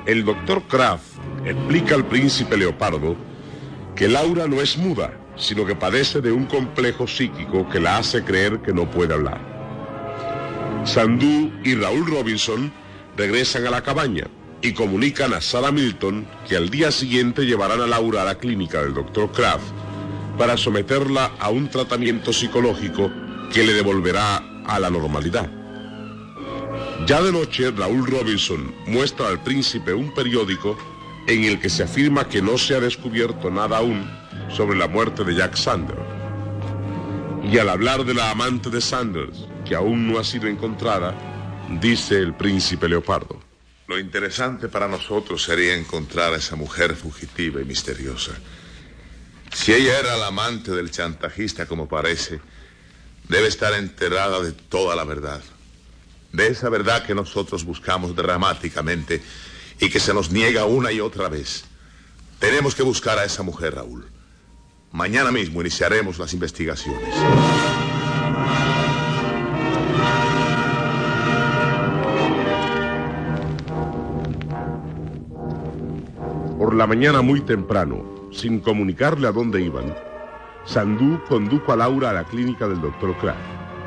El doctor Kraft explica al príncipe Leopardo que Laura no es muda, sino que padece de un complejo psíquico que la hace creer que no puede hablar. Sandú y Raúl Robinson regresan a la cabaña y comunican a Sarah Milton que al día siguiente llevarán a Laura a la clínica del doctor Kraft para someterla a un tratamiento psicológico que le devolverá a la normalidad. Ya de noche, Raúl Robinson muestra al príncipe un periódico en el que se afirma que no se ha descubierto nada aún sobre la muerte de Jack Sanders. Y al hablar de la amante de Sanders, que aún no ha sido encontrada, dice el príncipe Leopardo: lo interesante para nosotros sería encontrar a esa mujer fugitiva y misteriosa. Si ella era la amante del chantajista, como parece, debe estar enterada de toda la verdad. De esa verdad que nosotros buscamos dramáticamente y que se nos niega una y otra vez. Tenemos que buscar a esa mujer, Raúl. Mañana mismo iniciaremos las investigaciones. Por la mañana muy temprano, sin comunicarle a dónde iban, Sandú condujo a Laura a la clínica del doctor Kraft.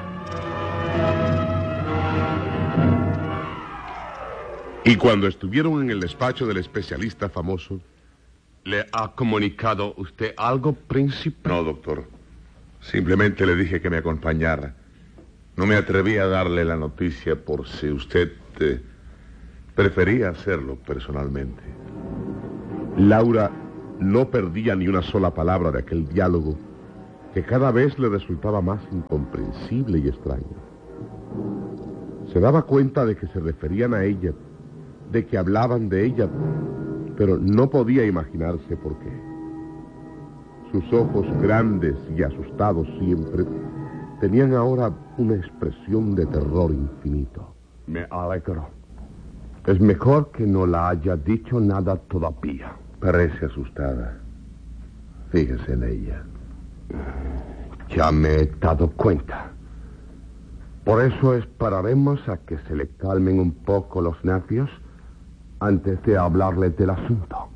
Y cuando estuvieron en el despacho del especialista famoso... ¿Le ha comunicado usted algo, príncipe? No, doctor. Simplemente le dije que me acompañara. No me atreví a darle la noticia por si usted prefería hacerlo personalmente. Laura no perdía ni una sola palabra de aquel diálogo que cada vez le resultaba más incomprensible y extraño. Se daba cuenta de que se referían a ella, de que hablaban de ella, pero no podía imaginarse por qué. Sus ojos grandes y asustados siempre tenían ahora una expresión de terror infinito. Me alegro. Es mejor que no la haya dicho nada todavía. Parece asustada. Fíjese en ella. Ya me he dado cuenta. Por eso esperaremos a que se le calmen un poco los nervios antes de hablarle del asunto.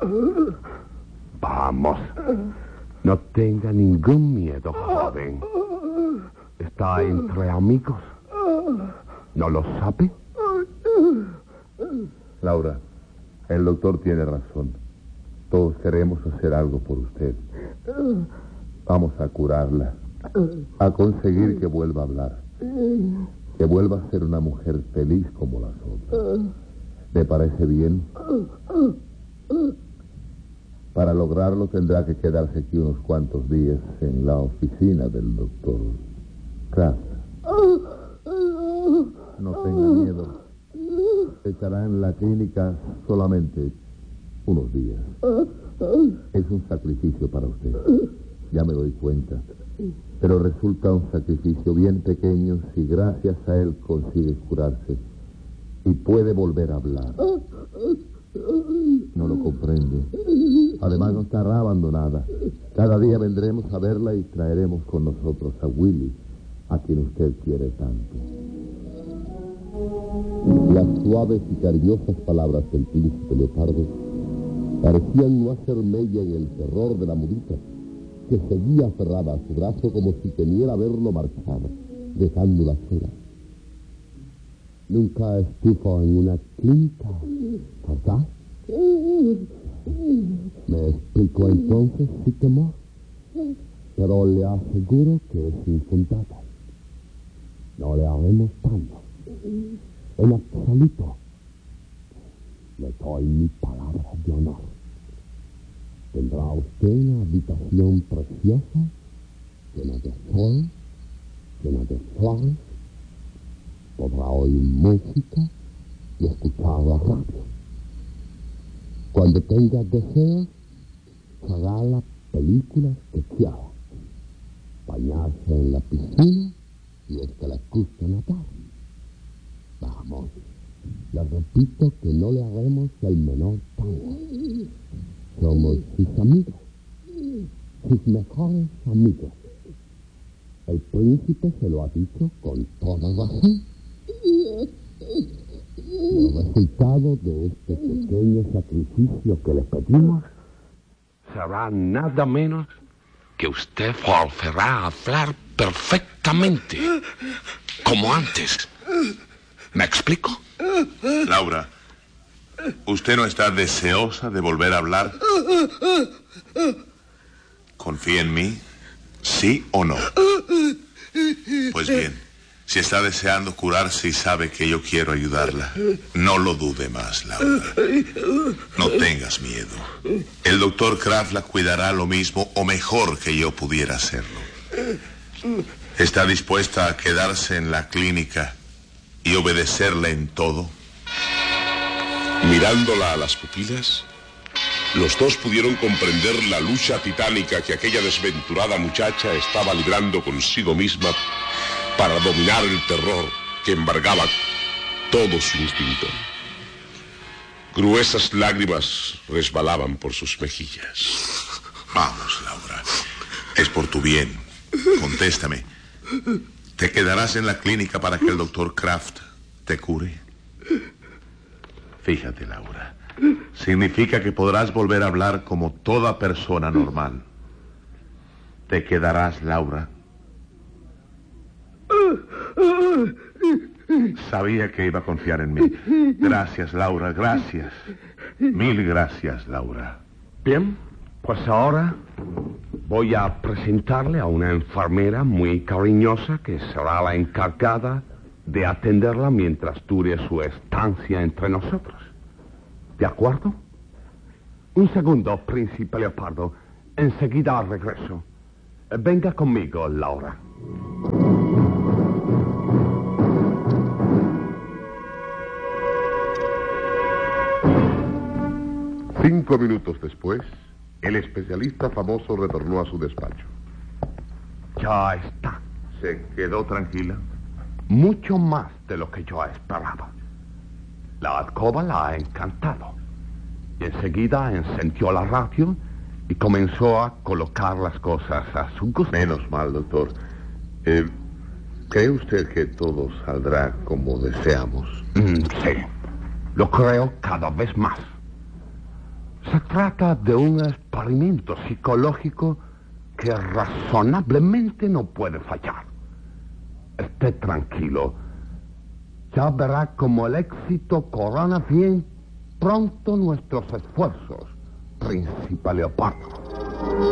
Vamos. No tenga ningún miedo, joven. Está entre amigos. ¿No lo sabe? Laura, el doctor tiene razón. Todos queremos hacer algo por usted. Vamos a curarla, a conseguir que vuelva a hablar, que vuelva a ser una mujer feliz como las otras. ¿Le parece bien? Para lograrlo tendrá que quedarse aquí unos cuantos días en la oficina del doctor Kraft. No tenga miedo. Estará en la clínica solamente unos días. Es un sacrificio para usted. Ya me doy cuenta. Pero resulta un sacrificio bien pequeño si gracias a él consigue curarse y puede volver a hablar. No lo comprende. Además no estará abandonada. Cada día vendremos a verla y traeremos con nosotros a Willy, a quien usted quiere tanto. Las suaves y cariñosas palabras del príncipe Leopardo parecían no hacer mella en el terror de la mudita, que seguía aferrada a su brazo como si temiera verlo marchar, dejándola sola. Nunca estuvo en una clínica, ¿verdad? Me explico entonces su temor, pero le aseguro que es infundada. No le haremos daño, en absoluto. Le doy mi palabra de honor. Tendrá usted una habitación preciosa, llena de sol, llena de flores. Podrá oír música y escuchar la radio. Cuando tenga deseos, hará las películas que quiera. Bañarse en la piscina y es que le gusta nadar. Vamos, le repito que no le haremos el menor daño. Somos sus amigos, sus mejores amigos. El príncipe se lo ha dicho con toda razón. No resultado de este pequeño sacrificio que le pedimos será nada menos que usted volverá a hablar perfectamente, como antes. ¿Me explico? Laura, ¿usted no está deseosa de volver a hablar? ¿Confía en mí? ¿Sí o no? Pues bien, si está deseando curarse y sabe que yo quiero ayudarla, no lo dude más, Laura. No tengas miedo. El doctor Kraft la cuidará lo mismo o mejor que yo pudiera hacerlo. ¿Está dispuesta a quedarse en la clínica y obedecerle en todo? Mirándola a las pupilas, los dos pudieron comprender la lucha titánica que aquella desventurada muchacha estaba librando consigo misma para dominar el terror que embargaba todo su instinto. Gruesas lágrimas resbalaban por sus mejillas. Vamos, Laura. Es por tu bien. Contéstame. ¿Te quedarás en la clínica para que el doctor Kraft te cure? Fíjate, Laura. Significa que podrás volver a hablar como toda persona normal. ¿Te quedarás, Laura? Sabía que iba a confiar en mí. Gracias, Laura, gracias. Mil gracias, Laura. Bien, pues ahora voy a presentarle a una enfermera muy cariñosa que será la encargada de atenderla mientras dure su estancia entre nosotros. ¿De acuerdo? Un segundo, príncipe Leopardo. Enseguida regreso. Venga conmigo, Laura. Cinco minutos después, el especialista famoso retornó a su despacho. Ya está. ¿Se quedó tranquila? Mucho más de lo que yo esperaba. La alcoba la ha encantado. Y enseguida encendió la radio y comenzó a colocar las cosas a su gusto. Menos mal, doctor. ¿Cree usted que todo saldrá como deseamos? Sí, lo creo cada vez más. Se trata de un experimento psicológico que razonablemente no puede fallar. Esté tranquilo. Ya verá cómo el éxito corona bien pronto nuestros esfuerzos, príncipe Leopardo.